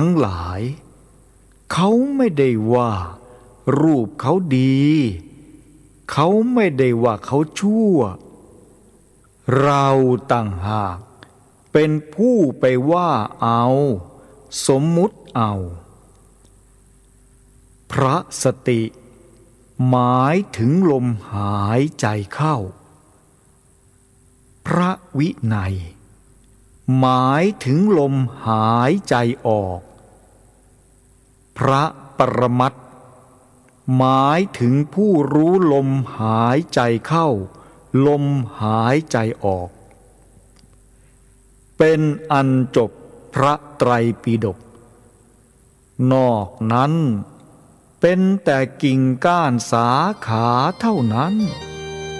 ทั้งหลายเขาไม่ได้ว่ารูปเขาดีเขาไม่ได้ว่าเขาชั่วเราต่างหากเป็นผู้ไปว่าเอาสมมุติเอาพระสติหมายถึงลมหายใจเข้าพระวินัยหมายถึงลมหายใจออกพระปรมัตถ์หมายถึงผู้รู้ลมหายใจเข้าลมหายใจออกเป็นอันจบพระไตรปิฎกนอกนั้นเป็นแต่กิ่งก้านสาขาเท่านั้น